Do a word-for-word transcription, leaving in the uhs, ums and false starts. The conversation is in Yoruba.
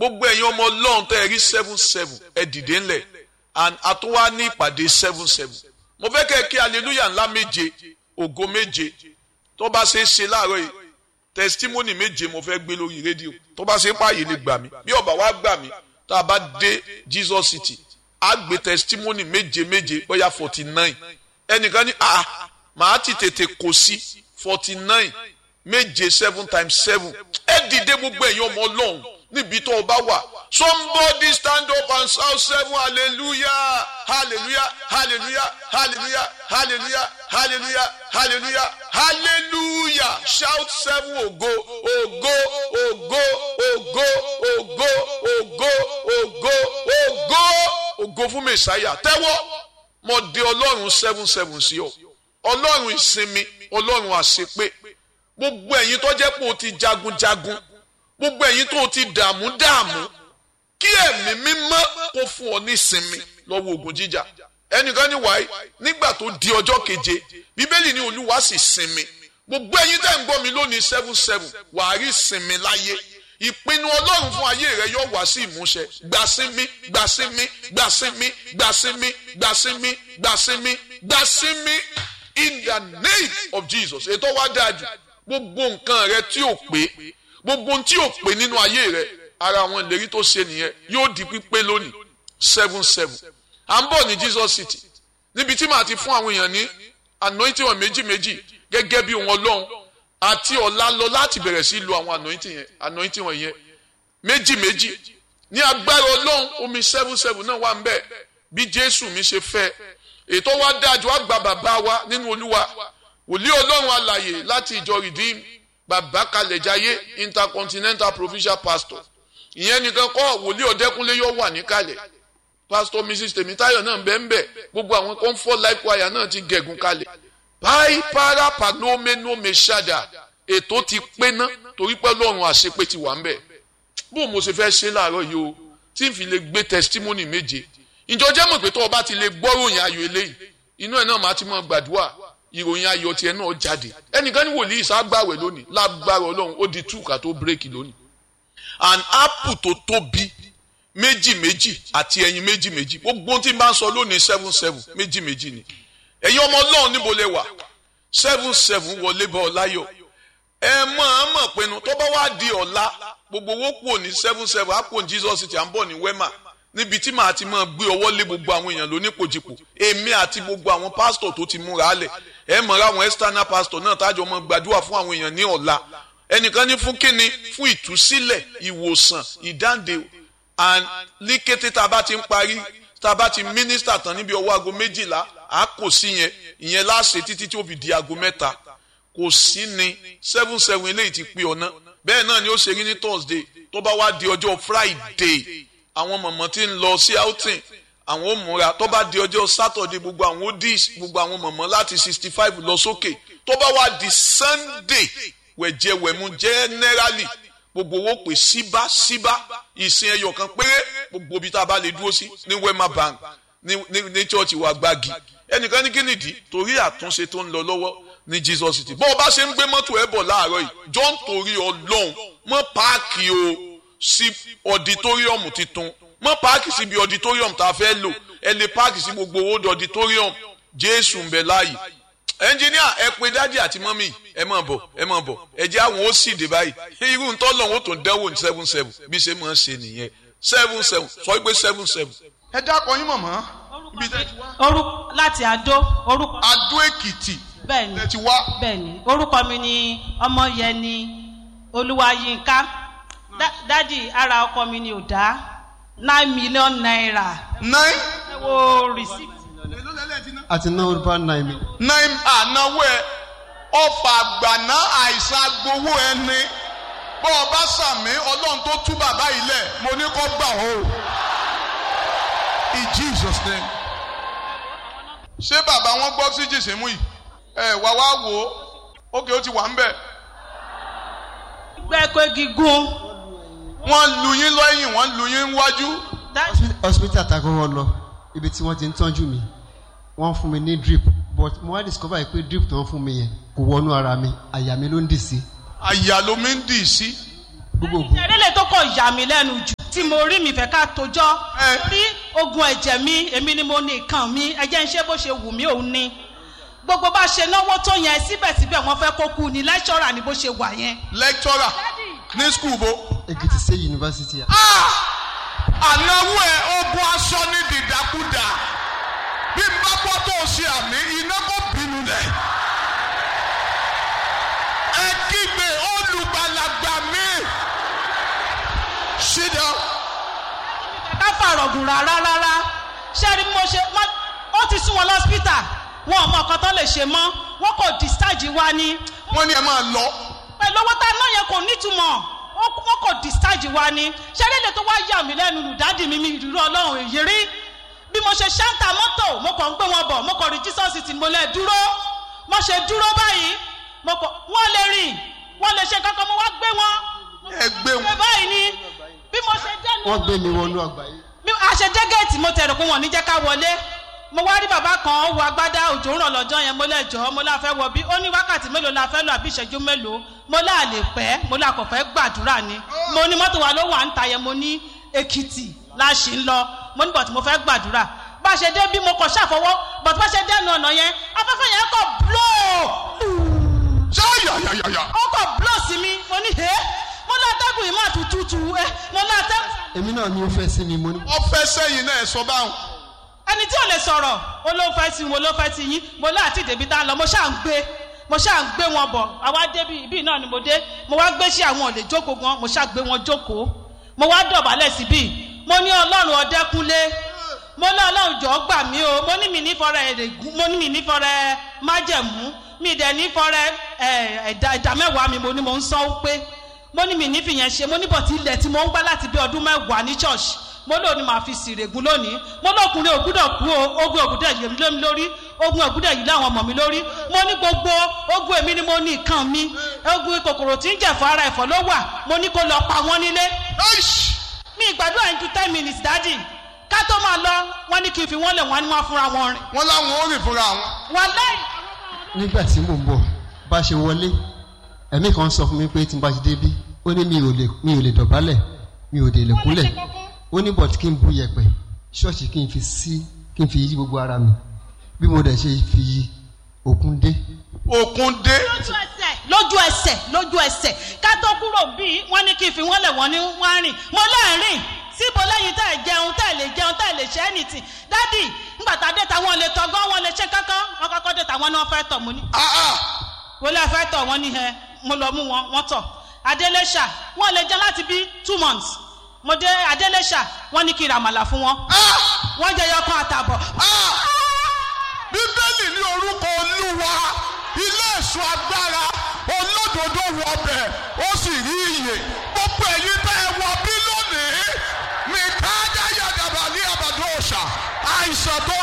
gbogbo ẹ̀yin ọmọ ọlọ́run tẹ́ ẹ rí seven seven ẹ dìde ńlẹ̀ and àtúwá ní ìpàdé seven seven mo fẹ́ kẹ́ ẹ kí hallelujah ńlá méje ògo méje tó bá ṣe é ṣe láàárọ̀ yìí testimony méje mo fẹ́ gbé lórí rédíò tó bá ṣe é pààyè lè gbà mí bí ọba wa gbà mí tá a bá dé Jesus City á gbé testimony méje méje bóyá forty nine ẹnìkan ní ah màá ti tètè kò sí forty nine méje seven times seven ẹ dìde gbogbo ẹ̀yin ọmọ ọlọ́run níbi tó o bá wà somebody stand up and shout seven hallelujah hallelujah hallelujah hallelujah hallelujah hallelujah hallelujah hallelujah shout seven ògo ògo ògo ògo ògo ògo ògo ògo ògo fún mẹsàáyà tẹ́wọ́ mo dé ọlọ́run seven seven sí ọ ọlọ́run ìsinmi ọlọ́run àṣepé gbogbo ẹ̀yin tó jẹ́ pé o ti jagunjagun gbogbo ẹ̀yin tó ti dààmú dààmú kí ẹ̀mí mímọ́ kó fún ọ ní ìsinmi lọ́wọ́ ogun jíjà ẹnìkan ní wáyé nígbà tó di ọjọ́ keje bíbélì ní olúwa sì sinmi gbogbo ẹ̀yin tẹ́ ń gbọ́ mi lónìí seven seven wàá rí ìsinmi láyé ìpinnu ọlọ́run fún ayé rẹ yóò wá sí ìmúṣẹ gbàsímí gbàsímí gbàsímí gbàsímí gbàsímí gbàsímí gbàsímí in the name of Jesus ètò wa dájú gbogbo nǹkan rẹ tí ò pé gbogbo ohun tí ò pé nínú ayé rẹ ara àwọn ìlérí tó ṣe nìyẹn yóò di pípé lónìí seven seven à ń bọ̀ ní Jesus City níbi tí màá ti fún àwọn èèyàn ní anointing wọn méjì méjì gẹ́gẹ́ bí wọn lọ́hùn àti ọ̀la lọ láti bẹ̀rẹ̀ sí lu àwọn anointing yẹn anointing wọn yẹn méjì méjì ní agbára ọlọ́run omi seven seven náà wà ń bẹ̀ bí Jésù mi ṣe fẹ́ ètò wa dájú wá gba bàbá wa nínú olúwa wòlíì ọlọ́run alààyè láti ìjọ Redeem bàbá kalẹ̀jáyé intercontinental provincial pastor ìyẹn nìkan kọ́ wòlíì ọ̀dẹ́kúnlé yóò wà níkàlẹ̀ pastor mrs tèmítáyọ̀ náà bẹ́ẹ̀ gbogbo àwọn comfort life choir náà ti gẹ̀gùn kalẹ̀ pai para panomenome ṣáda ètò ti pé ná torí pé lọ́run àṣepé ti wà ń bẹ̀ bó mo ṣe fẹ́ ṣe láàárọ̀ yìí o tí n fi lè gbé testimony méje ìjọ jẹ́ mọ̀ pé tó o bá ti lè gbọ́ròyìn ayọ̀ eléyìí inú ẹ̀ náà máa ti mọ̀ gbàdúrà ìròyìn ayọ̀ tiẹ̀ náà jáde ẹnìkan ní wòlíì ságbàwẹ̀ lónìí lágbára ọlọ́run ó di túkà tó bírèkì lónìí an apple tó tóbi méjì méjì àti ẹyin méjì méjì gbogbo tí n bá ń sọ lónìí seven seven méjì méjì ni ẹ̀yin ọmọ ọlọ́run níbo lẹ wà seven seven wọlé bá ọ láyọ̀ ẹ mọ̀ ọ́n mọ̀ pinnu tó bá wá di ọ̀la gbogbo owó kúrò ní seven seven á kúrò ní Jesus City à ń bọ̀ ní wema níbi tí màá ti máa gbé ọwọ́ lé gbogbo àwọn èèyàn lónípojìpò èmi àti gbogbo àwọn pásítọ̀ tó ti múra álẹ̀ ẹ mọ̀ ra àwọn external pastor náà tájọ mọ́ gbàdúrà fún àwọn èèyàn ní ọ̀la ẹnìkan ní fún kíni fún ìtúsílẹ̀ ìwòsàn ìdáǹdè and ní kété tá a bá ti ń parí tá a bá ti mínísítà tán níbi ọwọ́ aago méjìlá a kò sí yẹn ìyẹn láṣẹ títí tí ó fi di aago mẹ́ta kò sí ni seven seven eléyìí ti pé ọ̀nà bẹ́ẹ̀ náà ni ó ṣe rí ní Thursday tó bá wá di ọjọ́ Friday àwọn mọ̀mọ́ tí ń lọ sí outing àwọn ò múra tó bá di ọjọ́ Saturday gbogbo àwọn ó dis gbogbo àwọn mọ̀mọ́ láti sixty five lọ sókè tó bá wá di Sunday wẹ̀jẹ̀wẹ̀mú generally gbogbo owó pè síbá síbá ìsìn ẹyọ kan péré gbogbo ibi tá a bá lè dúró sí ní Wema Bank ní ní ní church wa gbági ẹnìkan ní kí nìdí torí àtúnṣe tó ń lọ lọ́wọ́ ní Jesus City bó o bá ṣe ń gbé mọ́tò ẹ̀ bọ̀ láàárọ̀ yìí John torí Ọlọ́run mọ́ páàkì o sí auditorium titun mọ́ páàkì síbi auditorium tá a fẹ́ lò ẹ lè páàkì sí gbogbo owó auditorium Jésù ń bẹ láàyè ẹnjìníà ẹ pé dádì àti mọ́mì ẹ máa bọ̀ ẹ máa bọ̀ ẹ jẹ́ àwọn ó sì dé báyìí irú ń tọ́lọ̀ wọn tó ń dẹ́wò ní seven seven bí ṣe máa ń ṣe nìyẹn seven seven sọ pé seven seven. ẹ dákọ yín mọ̀mọ́. orúkọ láti Adó orúkọ. Adó Èkìtì. bẹ́ẹ̀ni ẹ ti wá. bẹ́ẹ̀ni orúkọ mi ni Ọmọyẹni Olúwayínká dádì ara ọkọ mi ni ò dá nine million naira. nine. ẹ wo receipt. àti náà olùbá náà mi. nine ànáwó ẹ ọfà àgbàná àìsàn agbowó ẹni bọ́ ọ bá sàmì ọlọ́run tó tú bàbá yìí lẹ̀ mo ní kó gbà ó in Jesus name. ṣé bàbá wọn gbọ́ sí jìsìmù yìí ẹ wá wá wò ó ókè ó ti wà ń bẹ̀. gbẹ́kọ̀ gígùn. wọ́n lu yín lọ́yìn wọ́n lu yín wájú. hospital àtàkùn lọ ibi tí wọ́n ti ń tọ́jú mi wọ́n fún mi ní drip but mo wá discover pé drip tó ń fún mi yẹn kò wọnú ara mi àyà mi ló ń dì sí. àyà ló mi ń dì sí. ìrẹ́lẹ̀ tó kọ̀ yà mí lẹ́nu jù tí mo rí mi fẹ́ ká tójọ́ rí ogun ẹ̀jẹ̀ mi èmi ni mo ní nǹkan mi ẹ̀jẹ̀ ń ṣe bó ṣe wù mí òun ni gbogbo bá ṣe náwó tó yẹn síbẹ̀síbẹ̀ wọ́n fẹ́ kó kú ni lecturer ni bó ṣe wà yẹn. lecturer ní school bo. Èkìtì State University. ànáwó ẹ ogun aṣọ ní dìdàkudà bí n bá gbọ́ tó o ṣe àmì iná kò bínú rẹ̀. ẹ kígbe olùgbàlagbà mi. sit down. ká fàrọ̀gùn rárá rárá ṣé rí mo ṣe ó ti sún wọn lọ́sítà wọn ò mọ ọkàn tó lè ṣe mọ́ wọn kò discharge wa ni. wọ́n ní ẹ máa lọ. pẹ̀lú owó tá a ná yẹn kò nítumọ̀ wọn kò discharge wa ni ṣé rí lè tó wá yà mí lẹ́nu lùdádì mi mi ìdúró ọlọ́run èyí rí bí mo ṣe ṣáńtà mọ́tò mo kàn ń gbé wọn bọ̀ mo kàn rí Jesus tí mo lè dúró mo ṣe dúró báyìí mo kàn wọ́n lè rìn wọ́n lè ṣe kankan mo wá gbé wọn. ẹ gbé wọn. báyìí ni bí mo ṣe dé. wọ́n gbé mi wọnú ọgbà yìí. bí a ṣe dé géètì mo tẹ̀rù pé wọ́n ní jẹ́ ká wọlé mo wá rí bàbá kan ó wọ agbádá òjò ń rọ̀ lọ́jọ́ yẹn mo lẹ́jọ́ mo lá fẹ́ wọ bí ó ní wákàtí mélòó la fẹ́ lọ àbí ìṣẹ́jú mélòó mo lá lè pẹ́ mo lá kò fẹ́ gbàdúrà ni mo ní mọ́tò wa ló wà ń ta yẹn mo ní Èkìtì la ṣì ń lọ mo ní bọ̀tí mo fẹ́ gbàdúrà bá a ṣe dé bí mo kọ̀ ṣàfọwọ́ bọ̀tí bá a ṣe dé ẹnu ọ̀nà yẹn afẹ́fẹ́ yẹn kọ̀ blow. ṣáyàyàyàyà. ó kọ̀ blow sí mi mo ní he mo ní atẹ́gùn yìí máa tù tutù ẹ mo ní atẹ́gùn. èmi náà ni ó fẹ́ sí mi mo ní. ó fẹ́ sẹ́yìn náà ẹ̀ sọ báwọn. ẹni tí ò lè sọ̀rọ̀ ó ló fẹ́ sí wọn ló fẹ́ sí yín mo láti débi tá a lọ mo ṣáà ń gbé mo ṣáà ń gbé wọn bọ̀ àwa débi ibi náà ni mo dé mo wá gbé sí àwọn ò lè jókòó gan mo ṣáà gbé wọn jókòó mo wá dọ̀bálẹ̀ síbí mo ní Ọlọ́run Ọdẹ́kúnlé mo ní Ọlọ́run jọ̀ọ́ gbà mí o mo ní mi ní fọrẹ èrègùn mo ní mi ní fọrẹ májẹ̀mú mi dẹ̀ ní fọrẹ ẹ̀dá mẹ́wàá mi mo ní mo ń sọ pé mo ní mi ní fìyẹn ṣe mo ní bọ̀tí ilẹ̀ tí mo ń gbá láti bí ọdún mẹ́wàá ní church mo lò ní màá fi sìrègùn lónìí mo lọkùnrin ògùdọ̀ kú o ogun ògùdọ̀ yìí lómi lórí ogun ògùdọ̀ yìí láwọn ọmọ mi lórí mo ní gbogbo ogun èmi ni mo ní nǹkan mi ogun kòkòrò tí ń jẹ̀fọ́ ara ẹ̀fọ́ ló wà mo ní kó lọ pa wọ́n nílé. mi ìgbàdúrà yín ju ten minutes dáàdì ká tó máa lọ wọ́n ní kí n fi wọ́n lẹ̀ wọ́n ní wọ́n fúnra wọn rìn. wọ́n láwọn ó rìn fúnra wọn. wọ́n lẹ́yìn. nígbà tí mò ń bọ̀ bá ṣe wọlé ẹ̀mí kan sọ fún mi pé tí n bá ṣe débí ó ní mi ò lè mi ò lè dọ̀bálẹ̀ mi ò dé lè kúnlẹ̀ ó ní bọ̀t kí n bu yẹ̀pẹ̀ ṣọ́ọ̀ṣì kí n fi sí kí n fi yí gbogbo ara mi bí mo dẹ̀ ṣe fi yí òkun dé. òkun dé. lójú ẹsẹ̀ lójú ẹsẹ̀ lójú ẹsẹ̀ ká tó kúrò bíi wọ́n ní kí n fi wọ́n lẹ̀ wọ́n ní wọ́n rìn mo láàrin síbo lẹ́yìn tẹ́ ẹ̀ jẹun tẹ́ ẹ̀ lè jẹun tẹ́ ẹ̀ lè ṣe anything dádì ńgbà tá a dé tàwọn lè tọ́gọ́ wọn lè ṣe kankan wọn kọ́kọ́ dé tàwọn náà fẹ́ tọ̀ mo ní. wọlé fẹ́ tọ̀ wọ́n ní ẹ mo lọ mú wọn wọ́n tọ̀ Adéléṣà wọ́n lè jẹ láti bí two months mo dé Adéléṣà wọ́n ní kí n ra àmàlà fún wọn wọ́n jẹ yọkan àtàbọ̀. Bíbélì ní orúkọ Olúwa ilé èso agbára olódodo wọ bẹ̀ ó sì rí iyè gbogbo ẹ̀yin tẹ́ ẹ wọ bí lónìí mi ká dáyà dàbà ní àbàdo ọ̀sà àìsàn tó